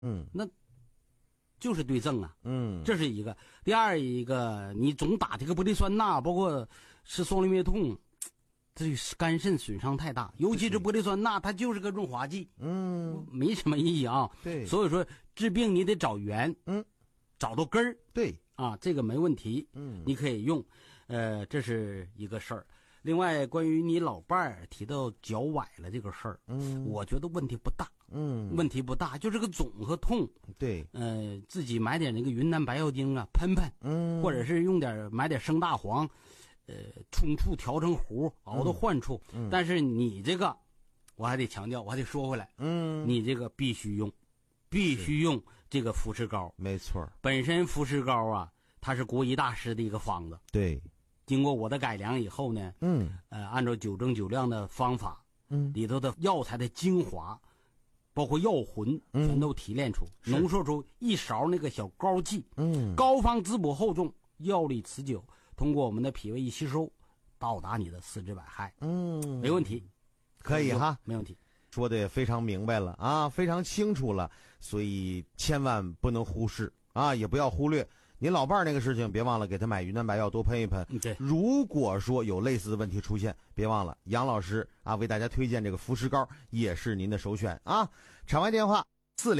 那就是对症啊。这是一个。第二一个，你总打这个玻璃酸钠，包括吃双氯灭痛，这肝肾损伤太大，尤其是玻璃酸钠，它就是个润滑剂，没什么意义啊。 对， 所以说治病你得找源，找到根儿。 对啊，这个没问题，你可以用，这是一个事儿。另外，关于你老伴儿提到脚崴了这个事儿，我觉得问题不大，问题不大，就是个肿和痛。 对， 自己买点那个云南白药精啊，喷喷，或者是买点生大黄，冲处调成糊，熬到患处。但是你这个，我还得强调，我还得说回来，你这个必须用这个浮石膏。 没错，本身浮石膏啊，它是国医大师的一个方子。 对。 经过我的改良以后呢，按照9蒸9亮的方法，里头的药材的精华，包括药魂，全都提炼出，浓缩出一勺那个小膏剂，膏方滋补厚重，药力持久，通过我们的脾胃一吸收，到达你的四肢百骸，没问题， 可以哈， 没问题， 说的也非常明白了啊，非常清楚了，所以千万不能忽视啊，也不要忽略。您老伴儿那个事情，别忘了给他买云南白药多喷一喷。 对， 如果说有类似的问题出现，别忘了杨老师啊为大家推荐这个浮石膏也是您的首选啊。场外电话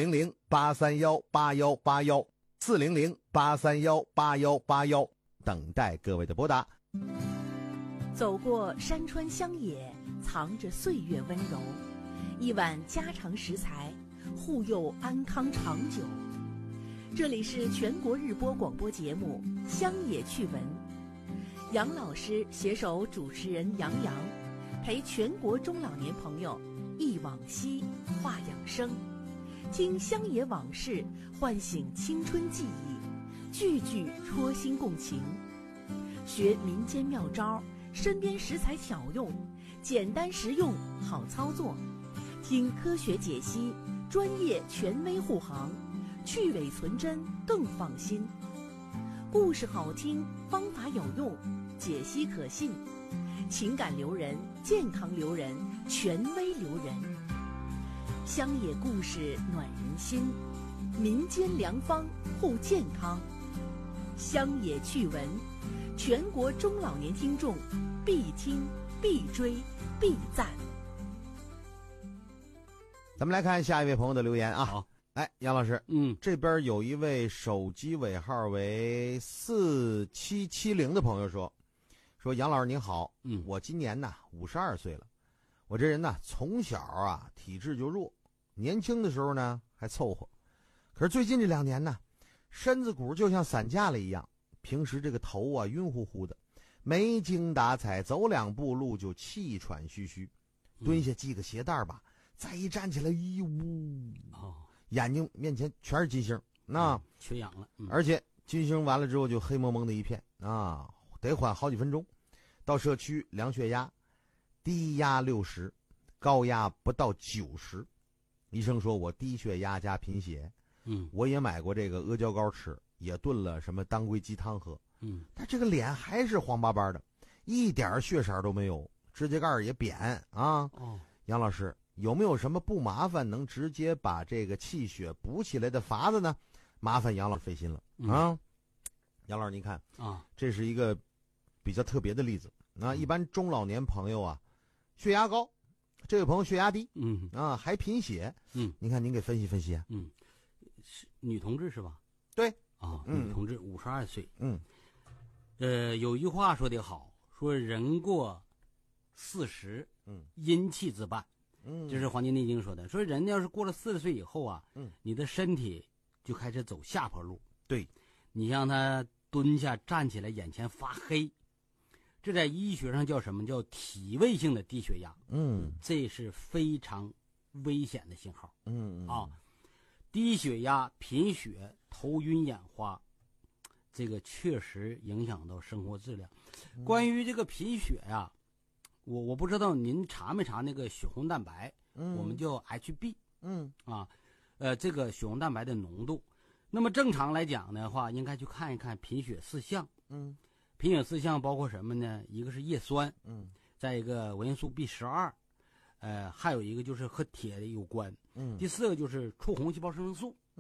400-831-8181，400-831-8181，等待各位的拨打。 走过山川乡野，藏着岁月温柔，一碗家常食材，护佑安康长久。这里是全国日播广播节目《乡野趣闻》，杨老师携手主持人杨洋，陪全国中老年朋友忆往昔话养生，听乡野往事，唤醒青春记忆，句句戳心共情，学民间妙招，身边食材巧用，简单实用好操作，听科学解析，专业权威护航，去伪存真更放心，故事好听，方法有用，解析可信，情感留人，健康留人，权威留人。乡野故事暖人心，民间良方护健康。乡野趣闻，全国中老年听众必听必追必赞。 咱们来看下一位朋友的留言啊。 好， 哎，杨老师，这边有一位手机尾号为4770的朋友说杨老师您好，我今年呢52岁了，我这人呢从小啊体质就弱，年轻的时候呢还凑合，可是最近这2年呢，身子骨就像散架了一样，平时这个头啊晕乎乎的，没精打采，走2步路就气喘吁吁，蹲下系个鞋带吧，再一站起来，眼睛面前全是金星，那缺氧了， 而且金星完了之后就黑蒙蒙的一片啊，得缓好几分钟。到社区量血压，低压60，高压不到90，医生说我低血压加贫血。我也买过这个阿胶膏吃，也炖了什么当归鸡汤喝，但这个脸还是黄巴巴的，一点血色都没有，指甲盖也扁啊。杨老师有没有什么不麻烦能直接把这个气血补起来的法子呢？麻烦杨老师费心了啊。杨老师您看啊，这是一个比较特别的例子。那一般中老年朋友啊，血压高，这位朋友血压低，还贫血，您看您给分析分析啊。 是女同志是吧？ 对啊，女同志52岁。有一句话说得好，说人过40，阴气自半。这是《黄帝内经》说的，说人要是过了40岁以后啊，你的身体就开始走下坡路。对，你让他蹲下站起来，眼前发黑，这在医学上叫什么？叫体位性的低血压。这是非常危险的信号。低血压、贫血、头晕眼花，这个确实影响到生活质量。关于这个贫血呀，我不知道您查没查那个血红蛋白，我们叫 HB，这个血红蛋白的浓度。那么正常来讲的话，应该去看一看贫血4项。贫血4项包括什么呢？一个是叶酸，再一个维生素 B12，还有一个就是和铁有关。第4个就是促红细胞生成素。